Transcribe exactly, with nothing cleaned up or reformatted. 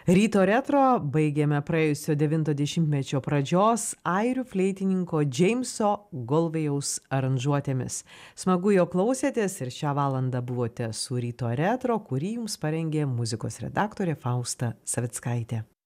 Ryto retro baigėme praėjusio devinto dešimtmečio pradžios airių fleitininko Džeimso Golvėjaus aranžuotėmis. Smagu, jo klausėtės ir šią valandą buvote su Ryto retro, kurį jums parengė muzikos redaktorė Fausta Savickaitė.